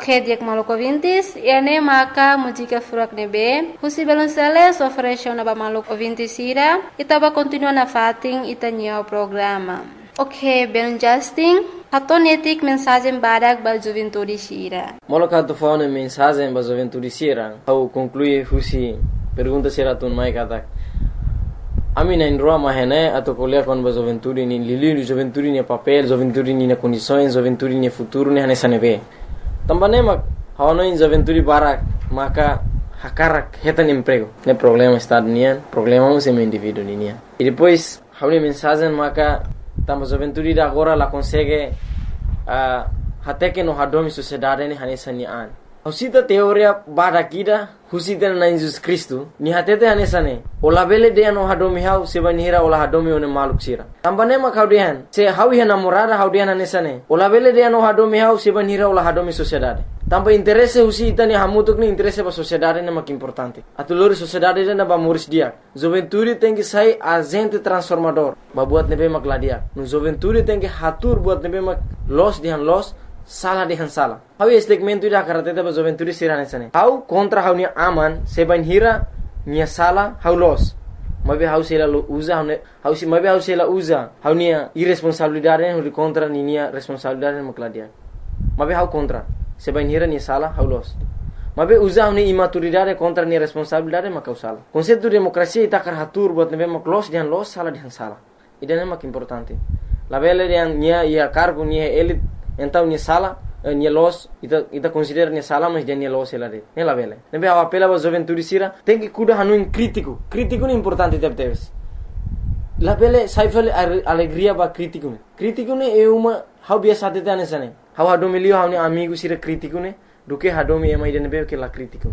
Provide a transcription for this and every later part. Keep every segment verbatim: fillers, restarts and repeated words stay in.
Ok, dia que maluco ouvintes, e ane maka música furak nebe, husi Violonceles ofereceu na ba maluco ouvintes ira, e tava continuando a fating itanya o programa. Ok, bem Justin, hatonetik mensagem badak ba juventude sira. Moloka tu fauna mensagem ba juventude sira, au conclui husi pergunta sira tun mai katak. Ami na indroa mahene atau kuliah kon ba juventude ni lili juventude ni papel, juventude ni na condições, juventude ni futuro ni hane sanebe. Tambane mak hawana in juventude barak maka hakarak hetan emprego. Ne problema está nian, problema um sem indivíduo nian. E depois hauni mensagem maka tamba juventude da agora la consegue uh, até que no hadomi sociedade ni hane sanian. Husita teoria barakida husita na Jesus Cristo ni hatete hane sane. Ola bele de no hadomi hau se banira ola hadomi one maluk sira. Tambane mak haudian se hawi hana morada haudian hane sane. Ola bele de no hadomi hau se banira ola hadomi sociedade. Tamba interesse husita ni hamutuk ni interesse ba sociedade na mak importante. Atulori sociedade na ba muris dia. Juventude tem que sair agente transformador. Ba buat nebe mak ladia. No juventude tem que hatur buat nebe mak los dihan los salah dihan salah. Hau segmento ida karate ba juventude sirane sane. Hau kontra hau ni aman se banira nia salah hau los. Mabe hau sela lo usa hau hau si mabe hau sela usa hau nia irresponsabilidade hau contra ni nia responsabilidade mak ladia. Mabe hau contra se banira nia salah hau los. Mabe usa hau ni imaturidade contra nia responsabilidade mak hau salah. Konsepto demokrasia ita kar hatur buat nebe mak los dihan los salah dihan salah. Ida mak importante. La bele dihan nia ia cargo nia elit então nia sala nia los ita ita considera nia sala mas dia nia los ela de ne la vele nebe a apela ba juventude sira tem que cuida hanu in crítico crítico ni importante deve ter la vele sai fele alegria ba crítico crítico ne é uma how biasa de tane sane how hado milio how ni amigo sira crítico ne do que hado mi mai de nebe que la crítico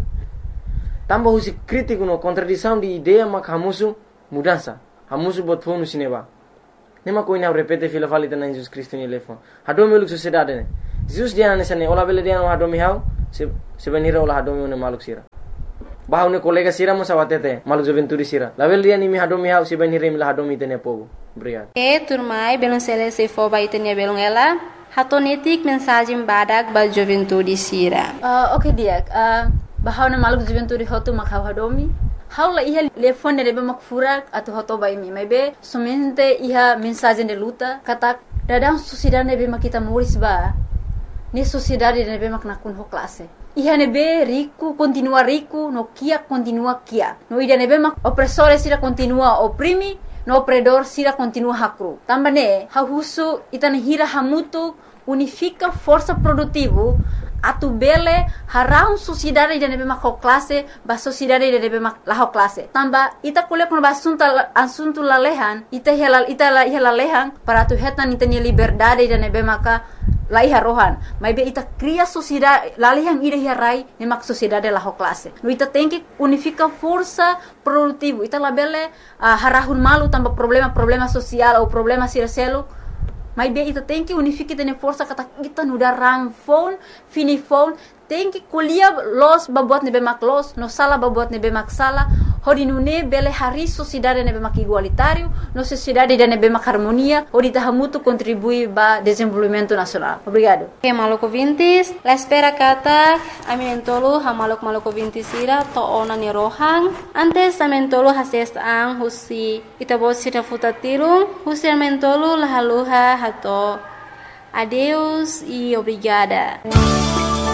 tamba husi crítico no contradição de ideia mak hamusu mudança hamusu bot fonu sineba. Nema ko ina repete fila falita na Jesus Cristo ni lefon. Hado mi luk sociedade ne. Jesus dia na sane ola bele dia no hado mi hau se se benira ola hado mi ne maluk sira. Bahau ne kolega sira mo sawatete maluk juventude sira. La bele dia ni mi hado mi hau se benira mi la hado mi tene pogo. Obrigado. E turmai Violonceles se fo ba itenia belong ela. Hatonetik mensagem badak ba juventude sira. Uh, okay dia. Uh, bahau na maluk juventude hotu mak hau hado mi. Haula iha telefone rebe mak furak atau hoto bai mi maybe somente iha mensagem de luta katak dadang sociedade nebe mak kita muris ba ni sociedade nebe mak nakun ho classe iha nebe rico continua rico no kia continua kia no ida nebe mak opressore sira continua oprimi no opredor sira continua hakru tambane ha husu itana hira hamutu unifica força produtivo atu bele harau sociedade de nebe mak classe ba sociedade de nebe mak la classe tamba ita kuliah kun ba assunto assunto la lehan ita hela ita la hela lehan para tu hetan ita ni liberdade de nebe maka la iha rohan mai be ita cria sociedade la lehan ida hirai ne mak sociedade la classe no ita tem que unifica força produtivo ita la bele uh, harahun malu tamba problema problema social ou problema siraselo. Mas bem, ita tem que unificar tene força kata kita nuda rang phone, fini phone, tem que kuliah los babuat nebe mak los, no sala babuat nebe mak sala, hodi nune bele hari sociedade nebe mak igualitário, no sociedade de nebe mak harmonia, hodi tahamutu contribui ba desenvolvimento nacional. Obrigado. Okay, maluco vintis, la espera kata, aminentolo ha maluk maluco vintis ira to ona ni rohang, antes amentolo hases ang husi itabot sira futatirung, husi amentolo lahaluha hato. Adeus e obrigada.